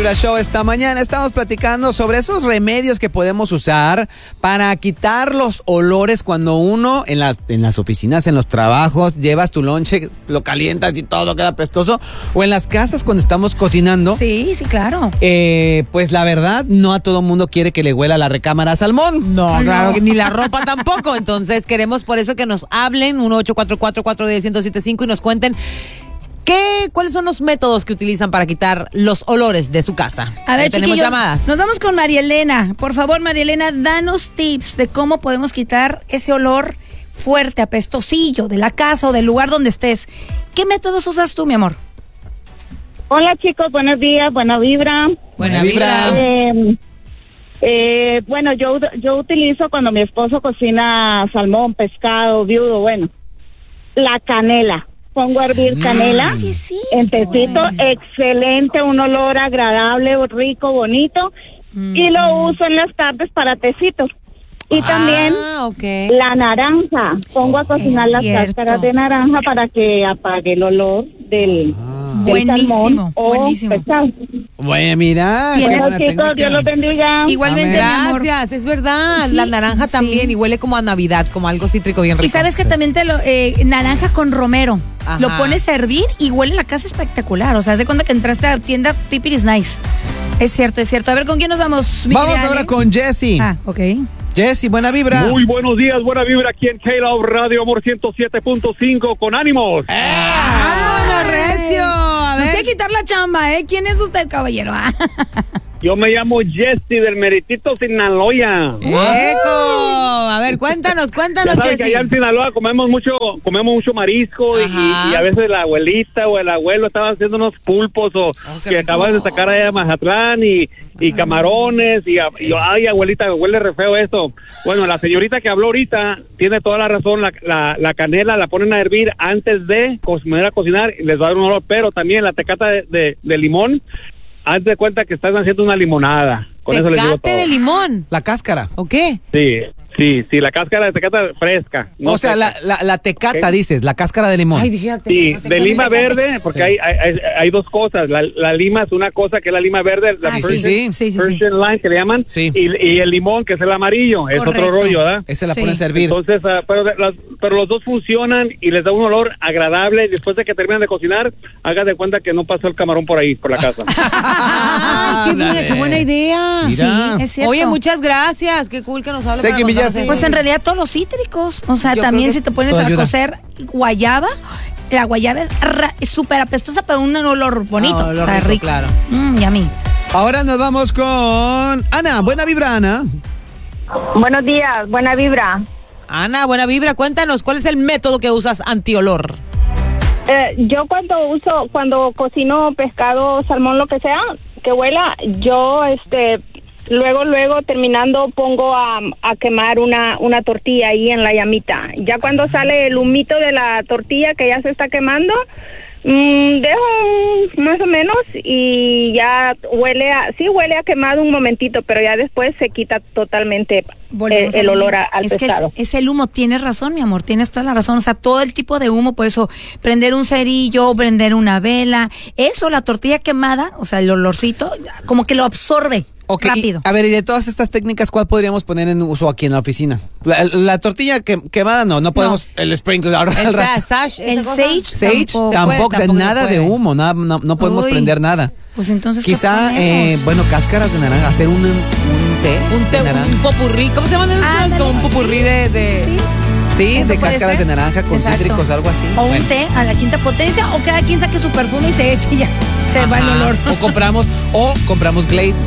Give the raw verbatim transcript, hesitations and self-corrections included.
Vibra Show esta mañana. Estamos platicando sobre esos remedios que podemos usar para quitar los olores cuando uno en las, en las oficinas, en los trabajos, llevas tu lonche, lo calientas y todo queda apestoso. O en las casas cuando estamos cocinando. Sí, sí, claro. Eh, pues la verdad, no a todo mundo quiere que le huela la recámara a salmón. No, claro, no. Ni la ropa tampoco. Entonces queremos por eso que nos hablen, uno ocho cuatro cuatro, cuatro uno cero, uno cero siete cinco y nos cuenten ¿Qué, ¿Cuáles son los métodos que utilizan para quitar los olores de su casa? A ver, eh, tenemos llamadas. Nos vamos con María Elena. Por favor, María Elena, danos tips de cómo podemos quitar ese olor fuerte, apestosillo de la casa o del lugar donde estés. ¿Qué métodos usas tú, mi amor? Hola, chicos, buenos días, buena vibra. Buena vibra. Eh, eh, bueno, yo, yo utilizo cuando mi esposo cocina salmón, pescado, viudo, bueno, la canela. Pongo a hervir canela, Ay, sí, en tecito, excelente, un olor agradable, rico, bonito, mm. y lo uso en las tardes para tecitos. Y ah, también okay. la naranja, pongo a cocinar las cáscaras de naranja para que apague el olor del, ah. del buenísimo, salmón o buenísimo. pescado. Bueno, mira. Bueno, chicos, Dios los bendiga. Igualmente, mi amor. Gracias, es verdad. Sí, la naranja también sí. y huele como a Navidad, como algo cítrico bien rico. Y sabes que sí. también te lo eh, naranja con romero. Ajá. Lo pones a hervir y huele la casa espectacular. O sea, haz de cuenta que entraste a la tienda Pipiris Nice. Es cierto, es cierto. A ver, ¿con quién nos vamos? Vamos ahora con Jessy. Ah, ok. Jessy, buena vibra. Muy buenos días, buena vibra aquí en K-Love Radio Amor ciento siete punto cinco con ánimos. ¡Eh! ¡Vámonos, recio! A ver. Hay que quitar la chamba, ¿eh? ¿Quién es usted, caballero? Yo me llamo Jesse del Meritito, Sinaloa. ¡Eco! A ver, cuéntanos, cuéntanos, ya sabes que allá en Sinaloa comemos mucho, comemos mucho marisco y, y a veces la abuelita o el abuelo estaban haciendo unos pulpos o oh, que acaban de sacar allá de Mazatlán y, y camarones y, y yo, ay, abuelita, huele re feo esto. Bueno, la señorita que habló ahorita tiene toda la razón, la, la, la canela la ponen a hervir antes de poner a cocinar y les va a dar un olor, pero también la tecata de, de, de limón, hazte de cuenta que están haciendo una limonada. Con eso les digo todo. ¿Tecate de limón? ¿La cáscara? ¿O qué? Sí, sí, sí, la cáscara de tecata fresca. No o sea, la, la, la tecata, ¿okay? Dices, la cáscara de limón. Ay, dije, sí, de lima verde, porque sí. hay, hay, hay dos cosas. La, la lima es una cosa que es la lima verde, la ah, Persian, sí, sí, sí, Persian sí. Lime, que le llaman, sí. y, y el limón, que es el amarillo, es correcto. otro rollo, ¿verdad? Ese la sí. ponen a servir. Entonces, uh, pero, las, pero los dos funcionan y les da un olor agradable. Después de que terminan de cocinar, hagas de cuenta que no pasó el camarón por ahí, por la casa. ¡Ay, qué, buena, qué buena idea! Mira. Sí, es cierto. Oye, muchas gracias. Qué cool que nos hable. Thank you, Jessy. Pues en realidad todos los cítricos. O sea, Yo también si te pones a ayuda. cocer guayaba, la guayaba es súper apestosa, pero un olor bonito. Oh, olor o sea, rico, rico. claro. Mm, y a mí. Ahora nos vamos con Ana. Buena vibra, Ana. Buenos días, buena vibra. Ana, buena vibra. Cuéntanos, ¿cuál es el método que usas antiolor? Eh, yo cuando uso, cuando cocino pescado, salmón, lo que sea, que huela, yo, este... Luego, luego, terminando, pongo a, a quemar una, una tortilla ahí en la llamita. Ya cuando sale el humito de la tortilla que ya se está quemando, mmm, dejo más o menos y ya huele a, sí huele a quemado un momentito, pero ya después se quita totalmente eh, el olor a, al es pescado. Que es, es el humo, tienes razón, mi amor, tienes toda la razón. O sea, todo el tipo de humo, por eso, prender un cerillo, prender una vela, eso, la tortilla quemada, o sea, el olorcito, como que lo absorbe. Okay, rápido. Y, a ver, y de todas estas técnicas, ¿cuál podríamos poner en uso aquí en la oficina? La, la tortilla que, quemada, no, no podemos. No. El sprinkler ahora. El sage, el sage, sage tampoco, tampoco, puede, o sea, nada de humo, nada, no, no podemos Uy, prender nada. Pues entonces, quizá, eh, bueno, cáscaras de naranja, hacer un, un té. Un té, un, un popurrí. ¿Cómo se llaman esos? Ah, Como un popurrí sí, de. de... Sí, sí. Sí, de cáscaras de naranja con Exacto. cítricos, algo así. O bueno. un té a la quinta potencia, o cada quien saque su perfume y se eche y ya. Se Ajá. va el olor. O compramos, o compramos Glade.